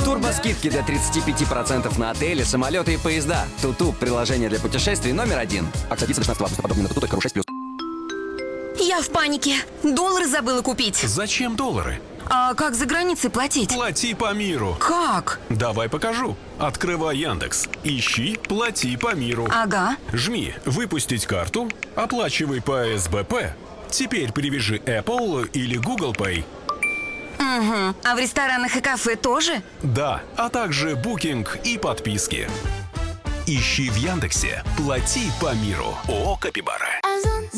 Турбоскидки до 35% на отели, самолеты и поезда. Туту – приложение для путешествий номер 1. Акция длится до 16 августа. Подробнее на tutu.ru 6+. Я в панике. Доллары забыла купить. Зачем доллары? А как за границей платить? Плати по миру. Как? Давай покажу. Открывай Яндекс. Ищи «Плати по миру». Ага. Жми «Выпустить карту», оплачивай по СБП. Теперь привяжи Apple или Google Pay. Угу. А в ресторанах и кафе тоже? Да, а также букинг и подписки. Ищи в Яндексе «Плати по миру». ООО «Капибара».